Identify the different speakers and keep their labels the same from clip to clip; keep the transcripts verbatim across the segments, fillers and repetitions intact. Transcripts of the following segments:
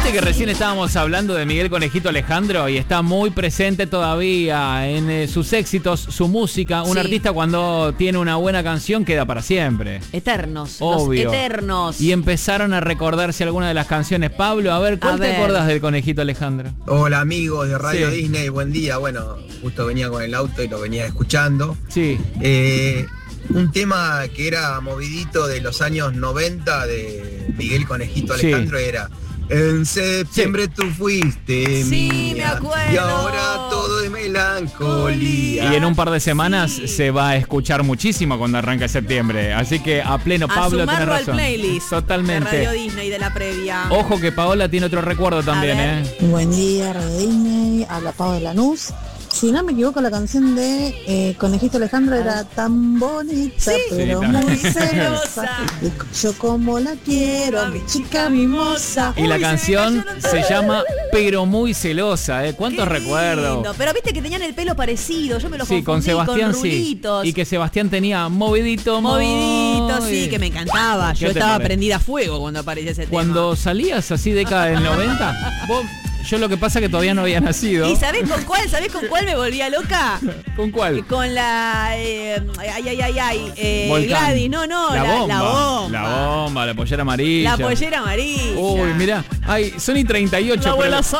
Speaker 1: Viste que recién estábamos hablando de Miguel Conejito Alejandro y está muy presente todavía en eh, sus éxitos, su música. Un
Speaker 2: Sí.
Speaker 1: artista cuando tiene una buena canción queda para siempre.
Speaker 2: Eternos,
Speaker 1: Obvio.
Speaker 2: los eternos.
Speaker 1: Y empezaron a recordarse algunas de las canciones. Pablo, a ver, ¿cuál
Speaker 2: A
Speaker 1: te
Speaker 2: ver.
Speaker 1: acordás del Conejito Alejandro?
Speaker 3: Hola amigos de Radio
Speaker 1: Sí.
Speaker 3: Disney, buen día. Bueno, justo venía con el auto y lo venía escuchando.
Speaker 1: Sí.
Speaker 3: Eh, un tema que era movidito de los años noventa de Miguel Conejito
Speaker 1: Sí.
Speaker 3: Alejandro era: en septiembre tú fuiste
Speaker 2: Sí,
Speaker 3: mía,
Speaker 2: me acuerdo.
Speaker 3: y ahora todo es melancolía.
Speaker 1: Y en un par de semanas
Speaker 2: Sí.
Speaker 1: se va a escuchar muchísimo cuando arranca septiembre. Así que a pleno,
Speaker 2: A
Speaker 1: Pablo, tenés
Speaker 2: sumarlo al
Speaker 1: razón.
Speaker 2: playlist
Speaker 1: Totalmente.
Speaker 2: de Radio Disney de la previa.
Speaker 1: Ojo que Paola tiene otro recuerdo también,
Speaker 2: ver.
Speaker 1: ¿eh?
Speaker 4: Buen día, Radio Disney, habla Pau de Lanús. Si no me equivoco, la canción de eh, Conejito Alejandro era tan bonita,
Speaker 2: Sí.
Speaker 4: pero
Speaker 1: Sí,
Speaker 4: muy
Speaker 1: también.
Speaker 4: celosa. Y yo como la quiero, mi chica mimosa.
Speaker 1: Y la
Speaker 2: Uy, se me
Speaker 1: canción
Speaker 2: cayó la
Speaker 1: se
Speaker 2: cara.
Speaker 1: llama Pero Muy Celosa, ¿eh? ¿Cuántos
Speaker 2: Qué
Speaker 1: recuerdos?
Speaker 2: lindo. Pero viste que tenían el pelo parecido, yo me lo
Speaker 1: Sí, con
Speaker 2: confundí
Speaker 1: Sebastián
Speaker 2: con
Speaker 1: sí.
Speaker 2: rulitos.
Speaker 1: Y que Sebastián tenía movidito,
Speaker 2: Movidito,
Speaker 1: muy-
Speaker 2: sí, que me encantaba.
Speaker 1: ¿Qué
Speaker 2: Yo
Speaker 1: te
Speaker 2: estaba
Speaker 1: parece?
Speaker 2: prendida a fuego cuando aparecía ese
Speaker 1: Cuando salías así década del noventa, vos, yo lo que pasa que todavía no había nacido.
Speaker 2: tema. ¿Y sabés con cuál? ¿Sabés con cuál me volvía loca?
Speaker 1: ¿Con cuál?
Speaker 2: Con la... eh, ay, ay, ay, ay. Eh,
Speaker 1: Volcán.
Speaker 2: Gladys, no, no.
Speaker 1: La,
Speaker 2: La,
Speaker 1: bomba.
Speaker 2: la bomba.
Speaker 1: La bomba, la pollera amarilla.
Speaker 2: La pollera amarilla.
Speaker 1: Uy, mirá. Ay, son y treinta y ocho.
Speaker 2: La abuela
Speaker 1: pero-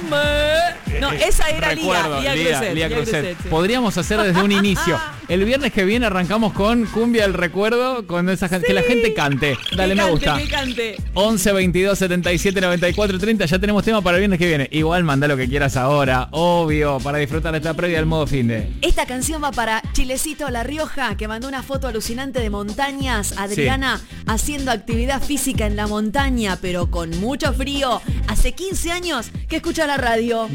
Speaker 2: Salomé. No, esa era
Speaker 1: Recuerdo,
Speaker 2: Lía. Lía
Speaker 1: Lía,
Speaker 2: Cruzet.
Speaker 1: Lía
Speaker 2: Lía
Speaker 1: Cruzet.
Speaker 2: Cruzet, sí.
Speaker 1: Podríamos hacer desde un inicio. El viernes que viene arrancamos con Cumbia del Recuerdo, con esa gente- que la gente cante. Dale,
Speaker 2: Que
Speaker 1: me
Speaker 2: cante,
Speaker 1: gusta.
Speaker 2: que cante.
Speaker 1: once, veintidós, setenta y siete, noventa y cuatro, treinta. Ya tenemos tema para el viernes que viene. Igual manda lo que quieras ahora, obvio, para disfrutar esta previa del modo fin de.
Speaker 2: Esta canción va para Chilecito La Rioja, que mandó una foto alucinante de montañas. Adriana haciendo actividad física en la montaña, pero con mucho frío. Hace quince años que escucha la radio.